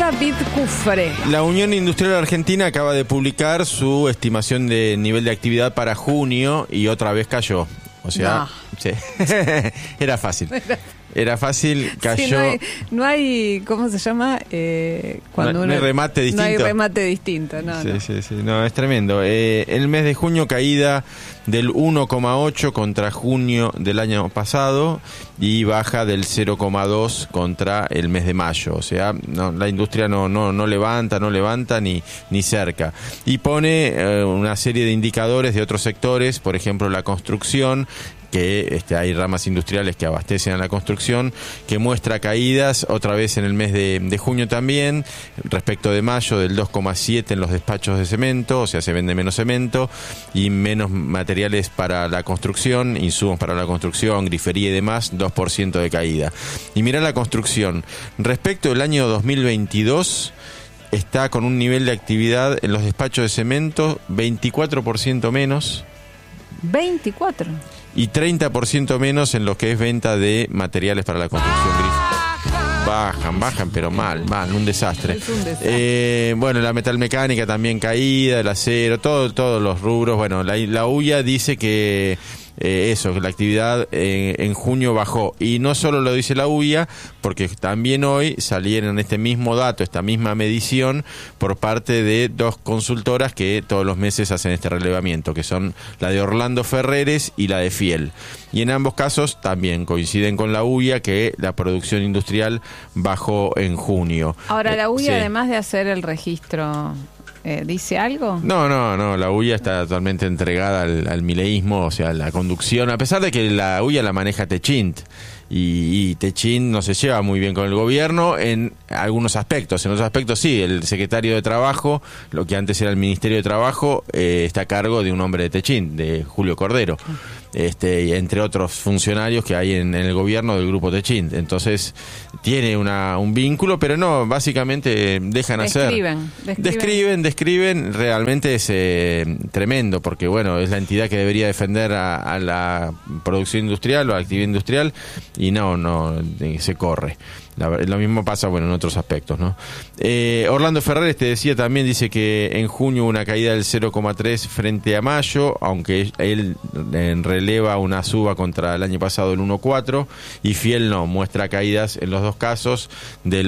David Cufré. La Unión Industrial Argentina acaba de publicar su estimación de nivel de actividad para junio y otra vez cayó. O sea, sí. Era fácil. Era fácil, cayó. Sí, no hay, ¿cómo se llama? Cuando no hay remate distinto. No hay remate distinto, no. Sí, no, es tremendo. El mes de junio caída del 1,8 contra junio del año pasado y baja del 0,2 contra el mes de mayo. O sea, la industria no levanta ni cerca. Y pone una serie de indicadores de otros sectores, por ejemplo la construcción, que hay ramas industriales que abastecen a la construcción, que muestra caídas otra vez en el mes de junio también, respecto de mayo del 2,7 en los despachos de cemento, o sea, se vende menos cemento y menos materiales para la construcción, insumos para la construcción, grifería y demás, 2% de caída. Y mirá la construcción, respecto del año 2022, está con un nivel de actividad en los despachos de cemento 24% menos. 24. Y 30% menos en lo que es venta de materiales para la construcción gris. Bajan, pero mal, un desastre. Es un desastre. Bueno, la metalmecánica también caída, el acero, todos los rubros. Bueno, la UIA dice que que la actividad en junio bajó. Y no solo lo dice la UIA, porque también hoy salieron este mismo dato, esta misma medición, por parte de dos consultoras que todos los meses hacen este relevamiento, que son la de Orlando Ferreres y la de Fiel. Y en ambos casos también coinciden con la UIA que la producción industrial bajó en junio. Ahora, la UIA, sí. Además de hacer el registro, ¿dice algo? No, la UIA está totalmente entregada al mileísmo, o sea, la conducción, a pesar de que la UIA la maneja Techint, y Techint no se lleva muy bien con el gobierno en algunos aspectos. En otros aspectos sí, el secretario de Trabajo, lo que antes era el Ministerio de Trabajo, está a cargo de un hombre de Techint, de Julio Cordero, y entre otros funcionarios que hay en el gobierno del grupo Techint. Entonces tiene un vínculo, pero no, básicamente dejan hacer. Describen, realmente es tremendo, porque bueno, es la entidad que debería defender a la producción industrial o a la actividad industrial, y no se corre. Lo mismo pasa, en otros aspectos, ¿no? Orlando Ferreres, te decía, también dice que en junio una caída del 0,3 frente a mayo, aunque él releva una suba contra el año pasado del 1,4, y Fiel no, muestra caídas en los dos casos del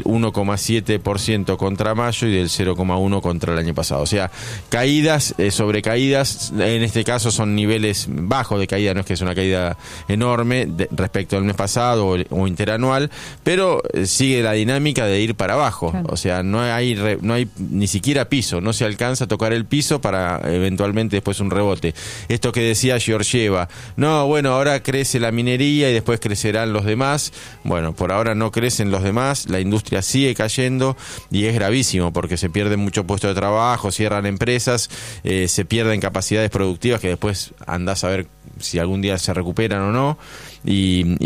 1,7% contra mayo y del 0,1 contra el año pasado. O sea, caídas sobre caídas, en este caso son niveles bajos de caída, no es que es una caída enorme respecto al mes pasado o interanual, pero sigue la dinámica de ir para abajo. Claro. O sea, no hay ni siquiera piso, no se alcanza a tocar el piso para eventualmente después un rebote. Esto que decía Georgieva, ahora crece la minería y después crecerán los demás. Bueno, por ahora no crecen los demás, la industria sigue cayendo y es gravísimo porque se pierden muchos puestos de trabajo, cierran empresas, se pierden capacidades productivas que después andás a ver si algún día se recuperan o no, y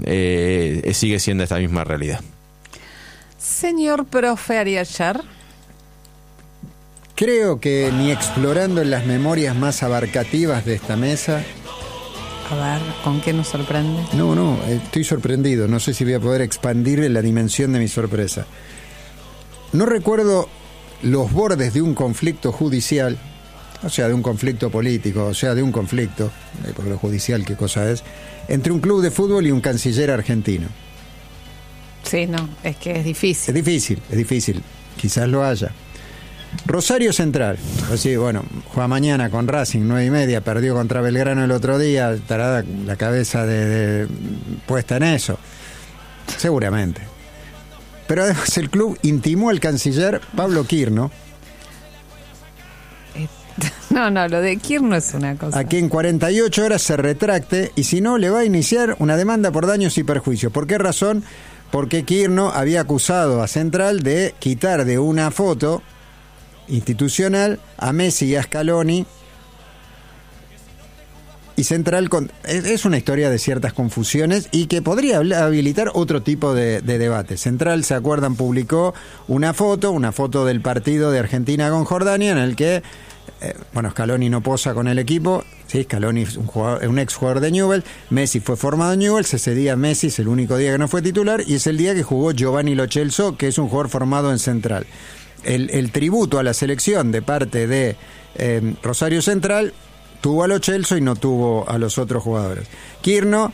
sigue siendo esta misma realidad. Señor profe Ariachar. Creo que ni explorando en las memorias más abarcativas de esta mesa. A ver, ¿con qué nos sorprende? No, estoy sorprendido, no sé si voy a poder expandir la dimensión de mi sorpresa. No recuerdo los bordes de un conflicto judicial, o sea, de un conflicto político, o sea, de un conflicto, porque lo judicial, ¿qué cosa es?, entre un club de fútbol y un canciller argentino. Sí, es que es difícil. Es difícil, quizás lo haya. Rosario Central, así, juega mañana con Racing, 9:30, perdió contra Belgrano el otro día, estará la cabeza de puesta en eso, seguramente. Pero además el club intimó al canciller Pablo Quirno. Lo de Quirno es una cosa. A que en 48 horas se retracte, y si no, le va a iniciar una demanda por daños y perjuicios. ¿Por qué razón? Porque Quirno había acusado a Central de quitar de una foto institucional a Messi y a Scaloni, y Central es una historia de ciertas confusiones y que podría habilitar otro tipo de debate. Central, ¿se acuerdan?, publicó una foto del partido de Argentina con Jordania, en el que bueno, Scaloni no posa con el equipo, sí, Scaloni es un ex jugador de Newell's, Messi fue formado en Newell's, ese día Messi es el único día que no fue titular y es el día que jugó Giovanni Lo Celso, que es un jugador formado en Central. El tributo a la selección de parte de Rosario Central tuvo a Lo Celso y no tuvo a los otros jugadores. Quirno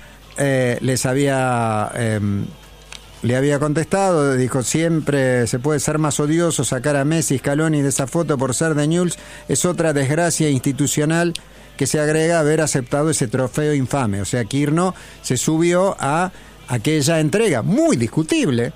le había contestado, dijo: siempre se puede ser más odioso, sacar a Messi y Scaloni de esa foto por ser de Newell's es otra desgracia institucional que se agrega a haber aceptado ese trofeo infame. O sea, Quirno se subió a aquella entrega muy discutible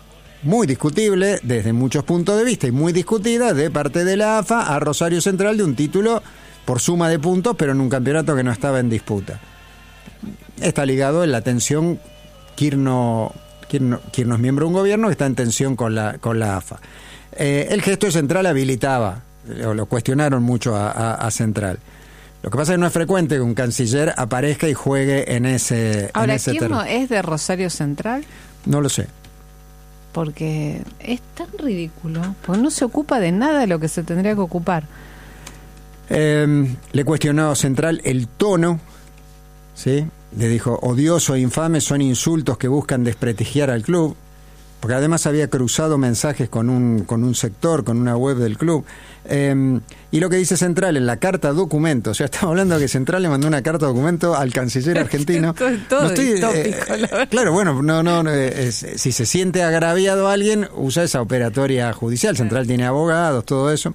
desde muchos puntos de vista y muy discutida de parte de la AFA a Rosario Central de un título por suma de puntos, pero en un campeonato que no estaba en disputa. Está ligado en la tensión. Quirno es miembro de un gobierno que está en tensión con la AFA. El gesto de Central habilitaba, lo cuestionaron mucho a Central. Lo que pasa es que no es frecuente que un canciller aparezca y juegue en ese Ahora, en ese ¿Quirno terreno. es de Rosario Central? No lo sé. Porque es tan ridículo, porque no se ocupa de nada de lo que se tendría que ocupar. Le cuestionó Central el tono, ¿sí? Le dijo: odioso e infame son insultos que buscan desprestigiar al club, porque además había cruzado mensajes con un sector, con una web del club. Y lo que dice Central en la carta documento, o sea, estamos hablando de que Central le mandó una carta documento al canciller argentino. Todo tópico, claro, bueno, si se siente agraviado a alguien, usa esa operatoria judicial. Central tiene abogados, todo eso.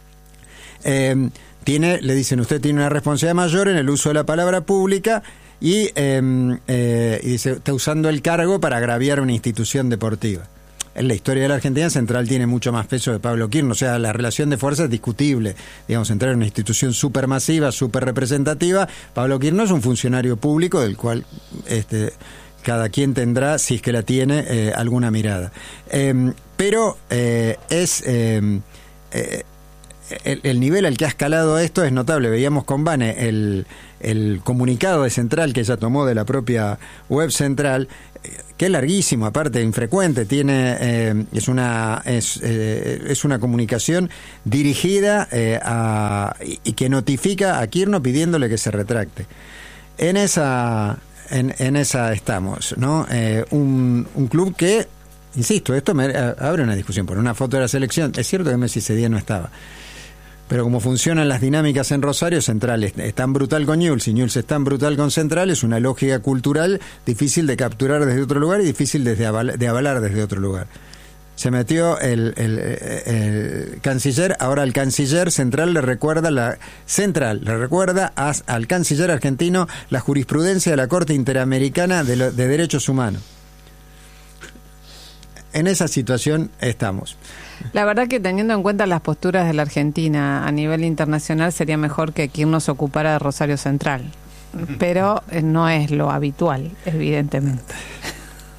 Le dicen: usted tiene una responsabilidad mayor en el uso de la palabra pública y dice: está usando el cargo para agraviar una institución deportiva. En la historia de la Argentina, Central tiene mucho más peso que Pablo Quirno, o sea, la relación de fuerza es discutible. Digamos, Central es una institución súper masiva, súper representativa. Pablo Quirno es un funcionario público del cual cada quien tendrá, si es que la tiene, alguna mirada. Pero el nivel al que ha escalado esto es notable. Veíamos con Vane el comunicado de Central que ella tomó de la propia web Central, que es larguísimo, aparte infrecuente, es una comunicación dirigida y que notifica a Quirno pidiéndole que se retracte. En esa estamos, ¿no? Un club que, insisto, esto abre una discusión por una foto de la selección. Es cierto que Messi ese día no estaba, pero como funcionan las dinámicas en Rosario, Central es tan brutal con Newell's y Newell's es tan brutal con Central, es una lógica cultural difícil de capturar desde otro lugar y difícil de avalar desde otro lugar. Se metió el canciller, ahora el canciller Central le recuerda al canciller argentino la jurisprudencia de la Corte Interamericana de Derechos Humanos. En esa situación estamos. La verdad que teniendo en cuenta las posturas de la Argentina a nivel internacional, sería mejor que Quirno se ocupara de Rosario Central. Pero no es lo habitual, evidentemente.